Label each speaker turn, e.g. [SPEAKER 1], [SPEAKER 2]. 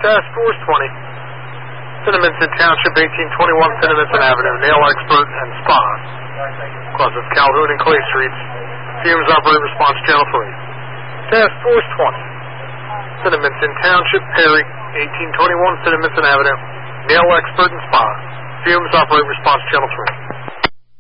[SPEAKER 1] Task Force 20. Cinnaminson Township, 1821 Cinnaminson Avenue, nail expert and spa. Crosses Calhoun and Clay Streets. Fumes operate response channel 3. Task Force 20. Cinnaminson Township, Perry, 1821 Cinnaminson Avenue, nail expert and spa. Fumes operate response channel 3.